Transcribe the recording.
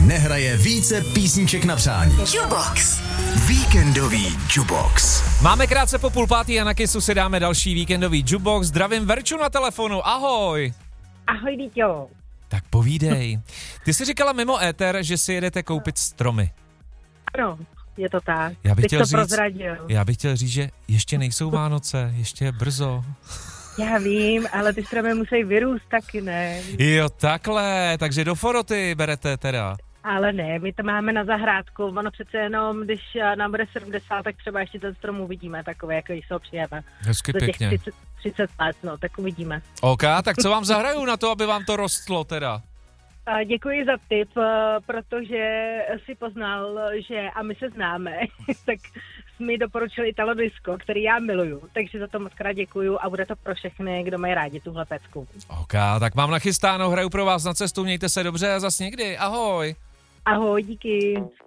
nehraje více písniček na přání. Jukebox. Víkendový Jukebox. Máme krátce po 5:30 a na Kissu si dáme další víkendový Jukebox. Zdravím Verču na telefonu, ahoj. Ahoj, Díťo. Tak povídej. Ty jsi říkala mimo éter, že si jedete koupit stromy. Ano, je to tak. Prozradil. Já bych chtěl říct, že ještě nejsou Vánoce, ještě je brzo. Já vím, ale ty stromy musí vyrůst taky, ne? Jo, takhle, takže do Foroty berete teda. Ale ne, my to máme na zahrádku, ono přece jenom, když nám bude 70, tak třeba ještě ten strom uvidíme, takové, jako když se ho přijeme. Hezky do těch pěkně. 30 let, no, tak uvidíme. OK, tak co vám zahraju na to, aby vám to rostlo teda? Děkuji za tip, protože si poznal, že a my se známe, tak mi doporučili Italo Disco, který já miluju, takže za to moc krát děkuju a bude to pro všechny, kdo mají rádi tuhle pecku. OK, tak mám nachystáno, hraju pro vás na cestu, mějte se dobře a zas někdy, ahoj. Ahoj, díky.